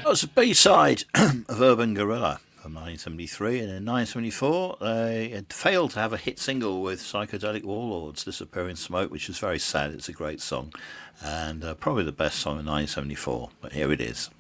was a B-side of Urban Gorilla from 1973, and in 1974 they had failed to have a hit single with Psychedelic Warlords, Disappearing Smoke, which is very sad. It's a great song, and probably the best song in 1974, but here it is.